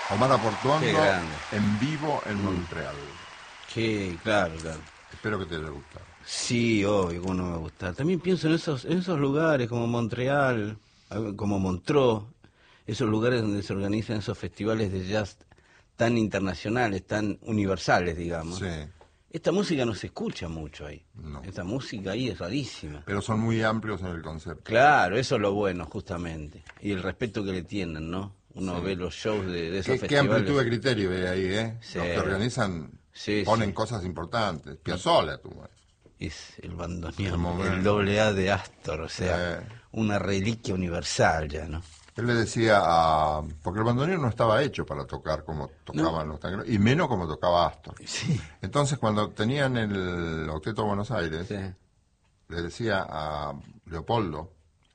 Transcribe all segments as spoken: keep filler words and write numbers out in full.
Omar Qué Portuondo grande. en vivo en Montreal. Sí, claro, claro. Espero que te haya gustado. Sí, obvio, cómo no me gusta. También pienso en esos, en esos lugares como Montreal, como Montreux, esos lugares donde se organizan esos festivales de jazz tan internacionales, tan universales, digamos. Sí, Esta música no se escucha mucho ahí. no. Esta música ahí es rarísima. Pero son muy amplios en el concepto. Claro, eso es lo bueno, justamente. Y el respeto que le tienen, ¿no? Uno Sí. ve los shows de, de esos ¿Qué, qué festivales. amplitud de criterio ve ahí, eh? Sí. Los que organizan Sí, ponen sí. cosas importantes. Piazzolla tuvo. Es el El bandoneón, momento. el doble A de Astor, o sea, Eh. una reliquia universal ya, ¿no? Él le decía a... Porque el bandoneón no estaba hecho para tocar como tocaban los tangueros, y menos como tocaba Astor. Sí, Entonces, cuando tenían el Octeto de Buenos Aires, sí. le decía a Leopoldo,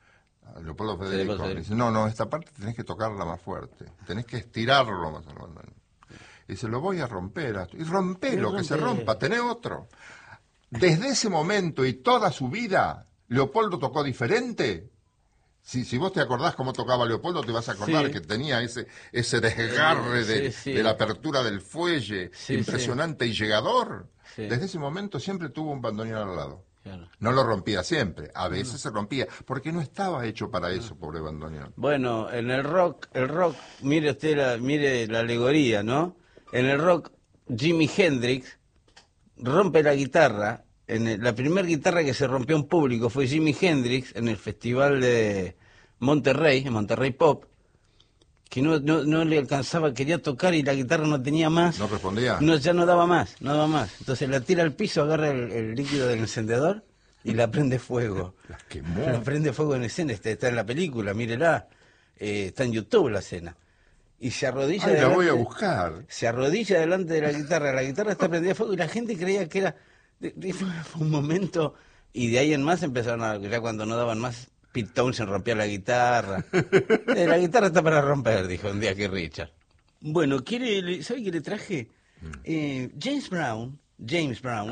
a Leopoldo Federico, Leopoldo le dice, no, no, esta parte tenés que tocarla más fuerte, tenés que estirarlo más al bandoneón. Y dice, lo voy a romper, Astor. Y rompelo, que se rompe. rompa, tenés otro. Desde ese momento y toda su vida, Leopoldo tocó diferente. Si, si vos te acordás cómo tocaba Leopoldo, te vas a acordar Sí. que tenía ese, ese desgarre Eh, de, sí, sí. de la apertura del fuelle, Sí, impresionante y llegador. Sí. Desde ese momento siempre tuvo un bandoneón al lado. Claro. No lo rompía siempre, a veces se rompía, porque no estaba hecho para eso, pobre bandoneón. Bueno, en el rock, el rock, mire usted la, mire la alegoría, ¿no? En el rock, Jimi Hendrix rompe la guitarra. En el- la primera guitarra que se rompió en público fue Jimi Hendrix en el festival de Monterrey, en Monterrey Pop, que no, no, no le alcanzaba, quería tocar y la guitarra no tenía más. ¿No respondía? No, ya no daba más, no daba más. Entonces la tira al piso, agarra el, el líquido del encendedor y la prende fuego. La quemó. La prende fuego en escena, está, está en la película, mírela. Eh, está en YouTube la escena. Y se arrodilla Ay, la delante- voy a buscar. se arrodilla delante de la guitarra, la guitarra está prendida a fuego y la gente creía que era... de- de- fue fue un momento, y de ahí en más empezaron a... ya cuando no daban más, Pete Townshend rompía la guitarra. Eh, la guitarra está para romper, dijo un día que Richard. Bueno, ¿quiere, ¿sabe qué le traje? Eh, James Brown, James Brown,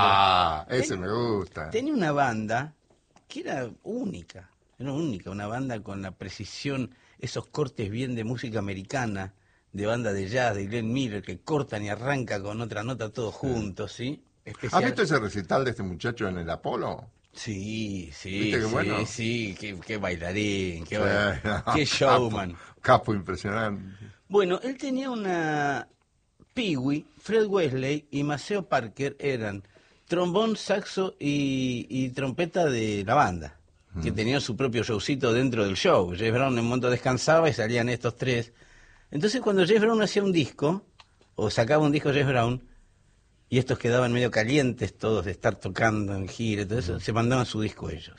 Ah, el negro, ese ten- me gusta. tenía una banda que era única, era única, una banda con la precisión, esos cortes bien de música americana, de banda de jazz, de Glenn Miller, que cortan y arranca con otra nota todos juntos, ¿sí? Especial. ¿Has visto ese recital de este muchacho en el Apolo? Sí, sí, ¿Viste qué sí, bueno? sí, qué, qué bailarín, qué, Sí, bail- no, qué showman. Capo, capo impresionante. Bueno, él tenía una... Pee-wee, Fred Wesley y Maceo Parker eran trombón, saxo y, y trompeta de la banda, que tenían su propio showcito dentro del show. James Brown en un momento descansaba y salían estos tres. Entonces cuando James Brown hacía un disco, o sacaba un disco James Brown, y estos quedaban medio calientes todos de estar tocando en gira y todo eso, se mandaban su disco ellos.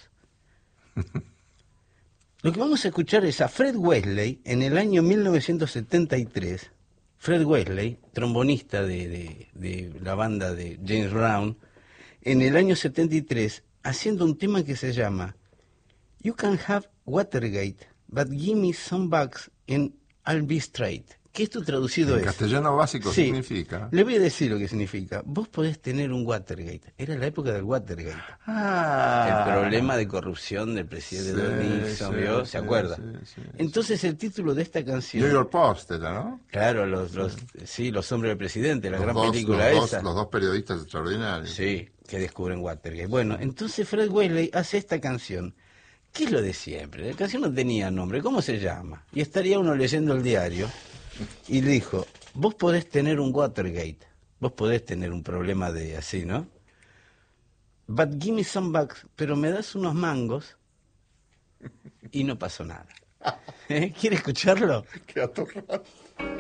Lo que vamos a escuchar es a Fred Wesley en el año mil novecientos setenta y tres. Fred Wesley, trombonista de, de, de la banda de James Brown, en el año setenta y tres, haciendo un tema que se llama You Can Have Watergate, but give me some bucks and I'll be straight. Que esto traducido En es... castellano básico Sí, significa... le voy a decir lo que significa. Vos podés tener un Watergate. Era la época del Watergate. Ah, El problema de corrupción del presidente Sí, Nixon, sí, ¿vio? sí, ¿Se acuerda? sí, sí, Entonces el título de esta canción... New York Post era, ¿no? Claro, los, los, sí, los hombres del presidente, la Los gran dos, película los, esa. dos, los dos periodistas extraordinarios. Sí, que descubren Watergate. Bueno, entonces Fred Wesley hace esta canción. ¿Qué es lo de siempre? La canción no tenía nombre. ¿Cómo se llama? Y estaría uno leyendo el diario y le dijo, vos podés tener un Watergate, vos podés tener un problema de así, ¿no? But give me some bucks, pero me das unos mangos y no pasó nada. ¿Eh? ¿Quiere escucharlo? Qué atorrado.